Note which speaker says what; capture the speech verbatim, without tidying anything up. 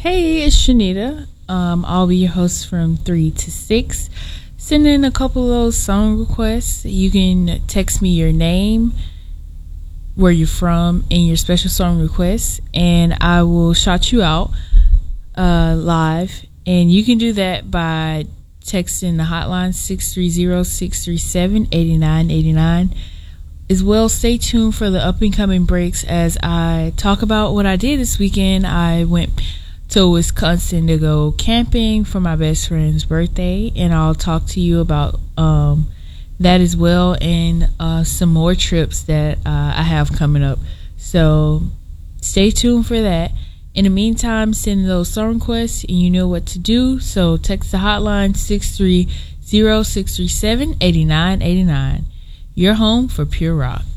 Speaker 1: Hey, it's Shanita. Um, I'll be your host from three to six. Send in a couple of those song requests. You can text me your name, where you're from, and your special song request, and I will shout you out uh, live. And you can do that by texting the hotline six three zero, six three seven, eight nine eight nine. As well, stay tuned for the up and coming breaks as I talk about what I did this weekend. I went to Wisconsin to go camping for my best friend's birthday, and I'll talk to you about um, that as well, and uh, some more trips that uh, I have coming up. So stay tuned for that. In the meantime, send those song requests, and you know what to do. So text the hotline six three zero, six three seven, eight nine eight nine. You're home for pure rock.